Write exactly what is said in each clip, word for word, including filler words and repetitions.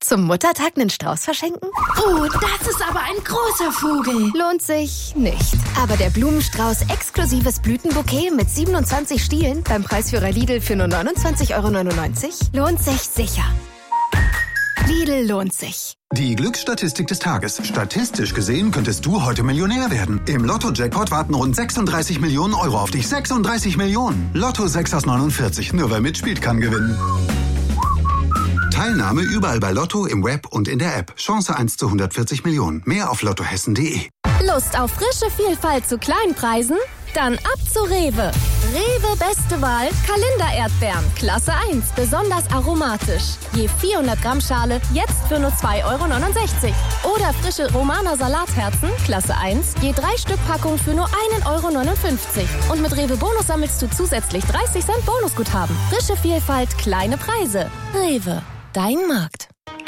Zum Muttertag einen Strauß verschenken? Oh, das ist aber ein großer Vogel. Lohnt sich nicht. Aber der Blumenstrauß exklusives Blütenbouquet mit siebenundzwanzig Stielen beim Preisführer Lidl für nur neunundzwanzig Euro neunundneunzig lohnt sich sicher. Lidl lohnt sich. Die Glücksstatistik des Tages. Statistisch gesehen könntest du heute Millionär werden. Im Lotto-Jackpot warten rund sechsunddreißig Millionen Euro auf dich. sechsunddreißig Millionen. Lotto sechs aus neunundvierzig. Nur wer mitspielt, kann gewinnen. Teilnahme überall bei Lotto, im Web und in der App. Chance eins zu hundertvierzig Millionen. Mehr auf lottohessen punkt de. Lust auf frische Vielfalt zu kleinen Preisen? Dann ab zu Rewe. Rewe beste Wahl, Kalender-Erdbeeren, Klasse eins, besonders aromatisch. Je vierhundert Gramm Schale, jetzt für nur zwei Euro neunundsechzig. Oder frische Romaner Salatherzen, Klasse eins, je drei Stück Packung für nur ein Euro neunundfünfzig. Und mit Rewe Bonus sammelst du zusätzlich dreißig Cent Bonusguthaben. Frische Vielfalt, kleine Preise. Rewe, dein Markt.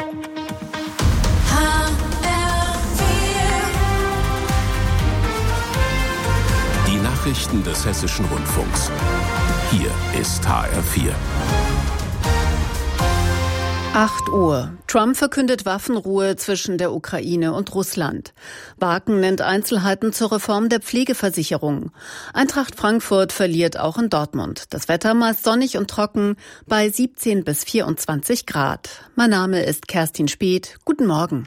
Nachrichten des Hessischen Rundfunks. Hier ist H R vier. acht Uhr. Trump verkündet Waffenruhe zwischen der Ukraine und Russland. Wagen nennt Einzelheiten zur Reform der Pflegeversicherung. Eintracht Frankfurt verliert auch in Dortmund. Das Wetter meist sonnig und trocken bei siebzehn bis vierundzwanzig Grad. Mein Name ist Kerstin Speth. Guten Morgen.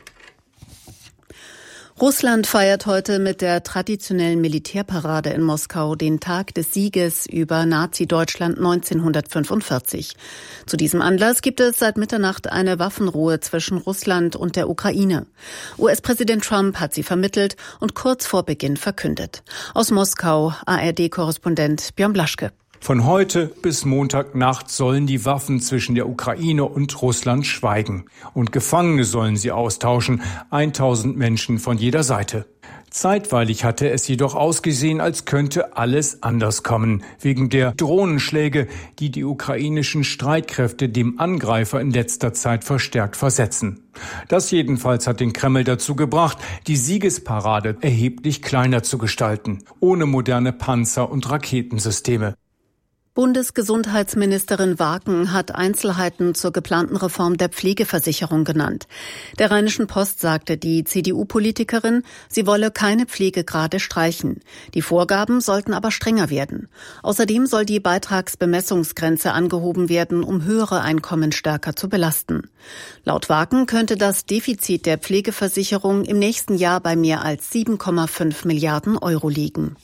Russland feiert heute mit der traditionellen Militärparade in Moskau den Tag des Sieges über Nazi-Deutschland neunzehnhundertfünfundvierzig. Zu diesem Anlass gibt es seit Mitternacht eine Waffenruhe zwischen Russland und der Ukraine. U S-Präsident Trump hat sie vermittelt und kurz vor Beginn verkündet. Aus Moskau A R D-Korrespondent Björn Blaschke. Von heute bis Montagnacht sollen die Waffen zwischen der Ukraine und Russland schweigen. Und Gefangene sollen sie austauschen, tausend Menschen von jeder Seite. Zeitweilig hatte es jedoch ausgesehen, als könnte alles anders kommen, wegen der Drohnenschläge, die die ukrainischen Streitkräfte dem Angreifer in letzter Zeit verstärkt versetzen. Das jedenfalls hat den Kreml dazu gebracht, die Siegesparade erheblich kleiner zu gestalten, ohne moderne Panzer und Raketensysteme. Bundesgesundheitsministerin Wagen hat Einzelheiten zur geplanten Reform der Pflegeversicherung genannt. Der Rheinischen Post sagte die C D U-Politikerin, sie wolle keine Pflegegrade streichen. Die Vorgaben sollten aber strenger werden. Außerdem soll die Beitragsbemessungsgrenze angehoben werden, um höhere Einkommen stärker zu belasten. Laut Wagen könnte das Defizit der Pflegeversicherung im nächsten Jahr bei mehr als sieben Komma fünf Milliarden Euro liegen.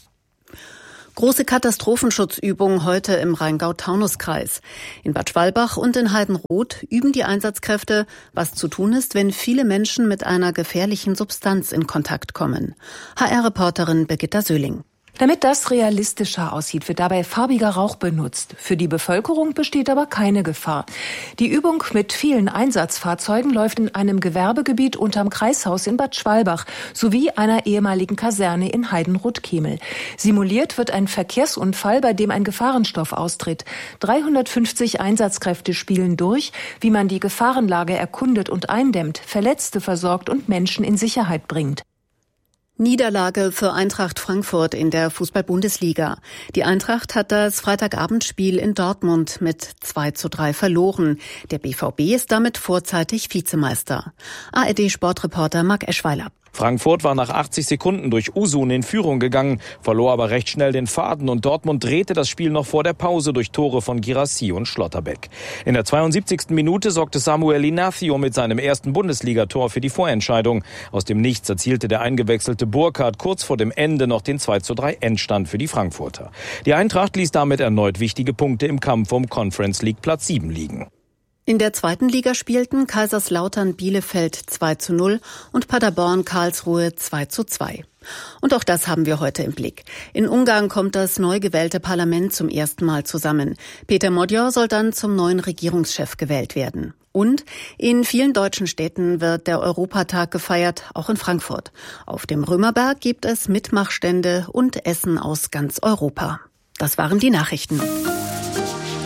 Große Katastrophenschutzübung heute im Rheingau-Taunus-Kreis. In Bad Schwalbach und in Heidenroth üben die Einsatzkräfte, was zu tun ist, wenn viele Menschen mit einer gefährlichen Substanz in Kontakt kommen. H R-Reporterin Birgitta Söhling. Damit das realistischer aussieht, wird dabei farbiger Rauch benutzt. Für die Bevölkerung besteht aber keine Gefahr. Die Übung mit vielen Einsatzfahrzeugen läuft in einem Gewerbegebiet unterm Kreishaus in Bad Schwalbach sowie einer ehemaligen Kaserne in Heidenroth-Kemel. Simuliert wird ein Verkehrsunfall, bei dem ein Gefahrenstoff austritt. dreihundertfünfzig Einsatzkräfte spielen durch, wie man die Gefahrenlage erkundet und eindämmt, Verletzte versorgt und Menschen in Sicherheit bringt. Niederlage für Eintracht Frankfurt in der Fußball-Bundesliga. Die Eintracht hat das Freitagabendspiel in Dortmund mit zwei zu drei verloren. Der B V B ist damit vorzeitig Vizemeister. A R D-Sportreporter Marc Eschweiler. Frankfurt war nach achtzig Sekunden durch Usun in Führung gegangen, verlor aber recht schnell den Faden und Dortmund drehte das Spiel noch vor der Pause durch Tore von Guirassy und Schlotterbeck. In der zweiundsiebzigsten Minute sorgte Samuel Inacio mit seinem ersten Bundesligator für die Vorentscheidung. Aus dem Nichts erzielte der eingewechselte Burkhardt kurz vor dem Ende noch den zwei zu drei Endstand für die Frankfurter. Die Eintracht ließ damit erneut wichtige Punkte im Kampf um Conference League Platz sieben liegen. In der zweiten Liga spielten Kaiserslautern Bielefeld zwei zu null und Paderborn Karlsruhe zwei zu zwei. Und auch das haben wir heute im Blick. In Ungarn kommt das neu gewählte Parlament zum ersten Mal zusammen. Peter Magyar soll dann zum neuen Regierungschef gewählt werden. Und in vielen deutschen Städten wird der Europatag gefeiert, auch in Frankfurt. Auf dem Römerberg gibt es Mitmachstände und Essen aus ganz Europa. Das waren die Nachrichten.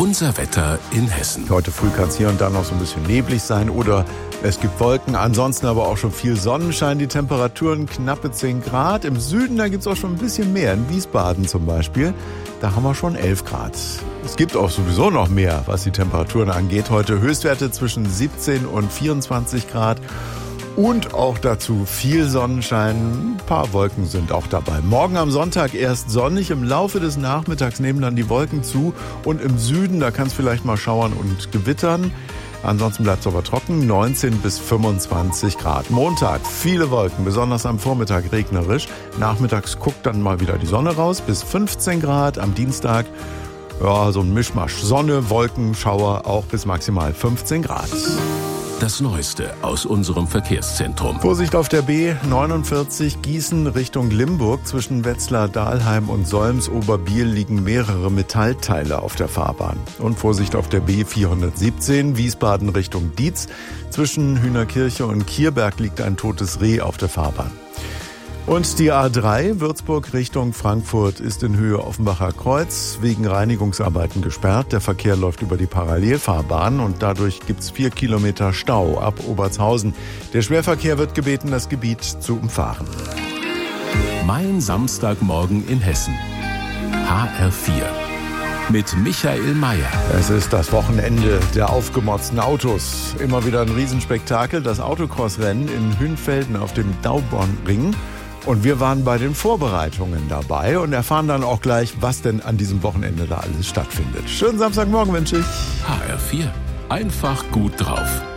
Unser Wetter in Hessen. Heute früh kann es hier und da noch so ein bisschen neblig sein oder es gibt Wolken. Ansonsten aber auch schon viel Sonnenschein. Die Temperaturen knappe zehn Grad. Im Süden, da gibt es auch schon ein bisschen mehr. In Wiesbaden zum Beispiel, da haben wir schon elf Grad. Es gibt auch sowieso noch mehr, was die Temperaturen angeht. Heute Höchstwerte zwischen siebzehn und vierundzwanzig Grad. Und auch dazu viel Sonnenschein, ein paar Wolken sind auch dabei. Morgen am Sonntag erst sonnig, im Laufe des Nachmittags nehmen dann die Wolken zu. Und im Süden, da kann es vielleicht mal schauern und gewittern. Ansonsten bleibt es aber trocken, neunzehn bis fünfundzwanzig Grad. Montag, viele Wolken, besonders am Vormittag regnerisch. Nachmittags guckt dann mal wieder die Sonne raus, bis fünfzehn Grad. Am Dienstag, ja, so ein Mischmasch. Sonne, Wolken, Schauer, auch bis maximal fünfzehn Grad. Das Neueste aus unserem Verkehrszentrum. Vorsicht auf der B neunundvierzig Gießen Richtung Limburg. Zwischen Wetzlar, Dahlheim und Solms-Oberbiel liegen mehrere Metallteile auf der Fahrbahn. Und Vorsicht auf der B vierhundertsiebzehn Wiesbaden Richtung Dietz. Zwischen Hühnerkirche und Kierberg liegt ein totes Reh auf der Fahrbahn. Und die A drei Würzburg Richtung Frankfurt ist in Höhe Offenbacher Kreuz wegen Reinigungsarbeiten gesperrt. Der Verkehr läuft über die Parallelfahrbahn und dadurch gibt's vier Kilometer Stau ab Obertshausen. Der Schwerverkehr wird gebeten, das Gebiet zu umfahren. Mein Samstagmorgen in Hessen. H R vier. Mit Michael Mayer. Es ist das Wochenende der aufgemotzten Autos. Immer wieder ein Riesenspektakel, das Autocross-Rennen in Hünfelden auf dem Daubornring. Und wir waren bei den Vorbereitungen dabei und erfahren dann auch gleich, was denn an diesem Wochenende da alles stattfindet. Schönen Samstagmorgen wünsche ich. H R vier. Einfach gut drauf.